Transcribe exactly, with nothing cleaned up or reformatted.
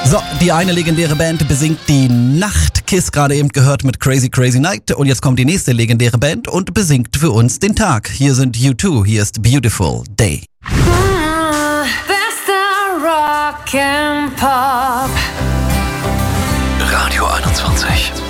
So, die eine legendäre Band besingt die Nacht. Kiss gerade eben gehört mit Crazy Crazy Night. Und jetzt kommt die nächste legendäre Band und besingt für uns den Tag. Hier sind U zwei, hier ist Beautiful Day. Mm, bester Rock and Pop. Radio einundzwanzig.